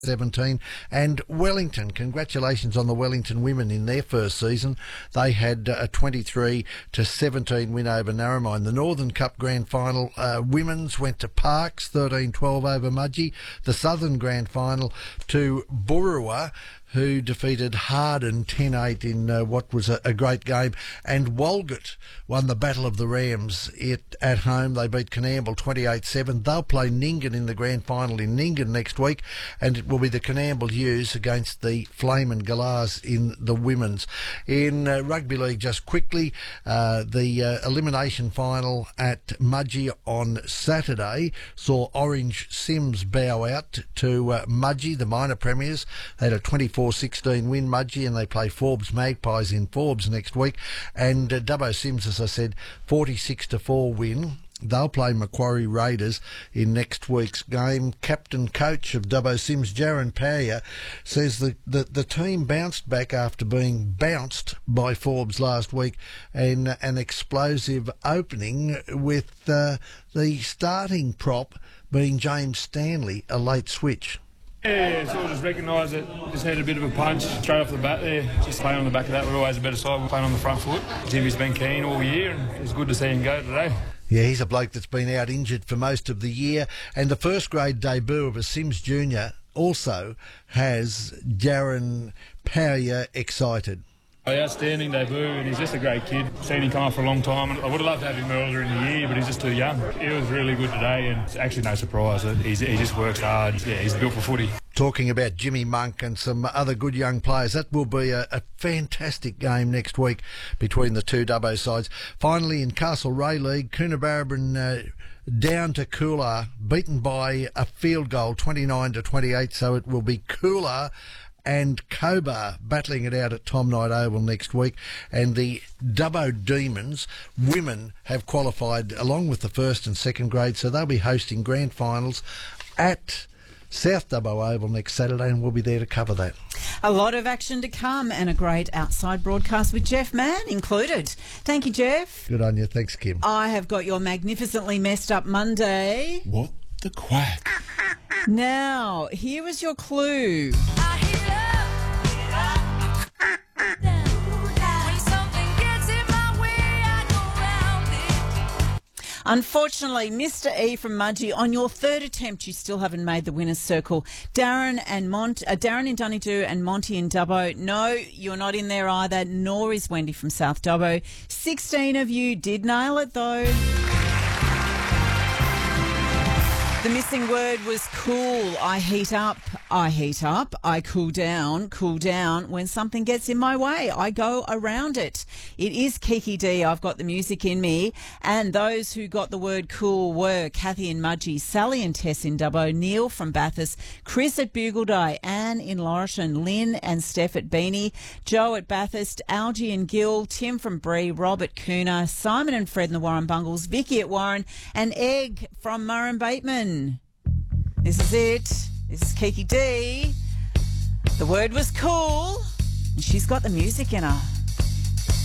17, and Wellington. Congratulations on the Wellington women in their first season. They had a 23-17 win over Narromine. The Northern Cup Grand Final women's went to Parkes, 13-12 over Mudgee. The Southern Grand Final to Burrawa, who defeated Harden 10-8 in what was a great game. And Walgett won the Battle of the Rams at home. They beat Coonamble 28-7. They'll play Nyngan in the grand final in Nyngan next week, and it will be the Coonamble Utes against the Flamin' Galahs in the women's. In rugby league, just quickly, the elimination final at Mudgee on Saturday saw Orange Sims bow out to Mudgee, the minor premiers. They had a 24-16 win, Mudgee, and they play Forbes Magpies in Forbes next week. And Dubbo Sims, as I said, 46-4 win. They'll play Macquarie Raiders in next week's game. Captain coach of Dubbo Sims, Jaron Powyer, says the team bounced back after being bounced by Forbes last week in an explosive opening with the starting prop being James Stanley, a late switch. Yeah, sort of just recognised it. Just had a bit of a punch straight off the bat there. Just playing on the back of that, we're always a better side. We're playing on the front foot. Jimmy's been keen all year, and it's good to see him go today. Yeah, he's a bloke that's been out injured for most of the year. And the first grade debut of a Sims Junior also has Jaron Powyer excited. Outstanding debut, and he's just a great kid. Seen him come up for a long time, and I would have loved to have him earlier in the year, but he's just too young. He was really good today, and it's actually no surprise. He just works hard. Yeah, he's built for footy. Talking about Jimmy Monk and some other good young players, that will be a fantastic game next week between the two Dubbo sides. Finally, in Castlereagh League, Coonabarabran down to Coolah, beaten by a field goal, 29-28, so it will be Coolah and Cobar battling it out at Tom Knight Oval next week. And the Dubbo Demons women have qualified along with the first and second grade, so they'll be hosting grand finals at South Dubbo Oval next Saturday, and we'll be there to cover that. A lot of action to come and a great outside broadcast with Jeff Mann included. Thank you, Jeff. Good on you. Thanks, Kim. I have got your magnificently messed up Monday. What the quack? Now, here is your clue. Unfortunately, Mr. E from Mudgee, on your third attempt, you still haven't made the winner's circle. Darren in Dunedoo and Monty in Dubbo. No, you're not in there either, nor is Wendy from South Dubbo. 16 of you did nail it, though. The missing word was cool. I heat up. I cool down. When something gets in my way, I go around it. It is Kiki D. I've got the music in me. And those who got the word cool were Kathy in Mudgee, Sally and Tess in Dubbo, Neil from Bathurst, Chris at Bugaldie, Anne in Laurishton, Lynn and Steph at Beanie, Joe at Bathurst, Algie and Gill, Tim from Bree, Rob at Cooner, Simon and Fred in the Warren Bungles, Vicky at Warren, and Egg from Murray Bateman. This is it. This is Kiki D. The word was cool, and she's got the music in her.